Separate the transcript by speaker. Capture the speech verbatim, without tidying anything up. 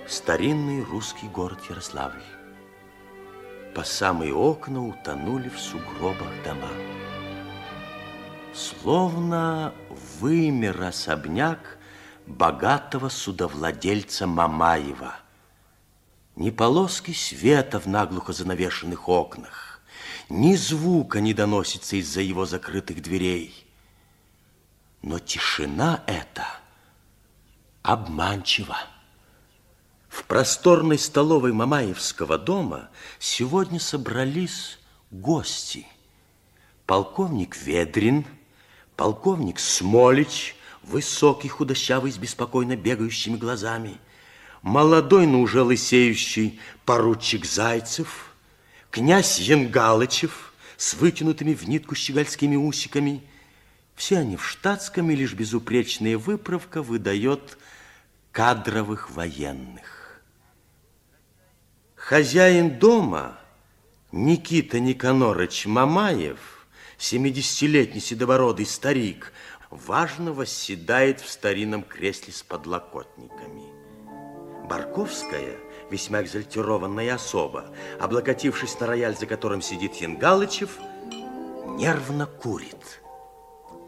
Speaker 1: Старинный русский город Ярославль. По самые окна утонули в сугробах дома. Словно вымер особняк богатого судовладельца Мамаева. Ни полоски света в наглухо занавешенных окнах, ни звука не доносится из-за его закрытых дверей. Но тишина эта обманчива. В просторной столовой Мамаевского дома сегодня собрались гости. Полковник Ведрин, полковник Смолич, высокий, худощавый, с беспокойно бегающими глазами, молодой, но уже лысеющий поручик Зайцев, князь Янгалычев с вытянутыми в нитку щегольскими усиками. Все они в штатском, и лишь безупречная выправка выдает кадровых военных. Хозяин дома, Никита Никонорыч Мамаев, семидесятилетний седобородый старик, важно восседает в старинном кресле с подлокотниками. Барковская, весьма экзальтированная особа, облокотившись на рояль, за которым сидит Янгалычев, нервно курит.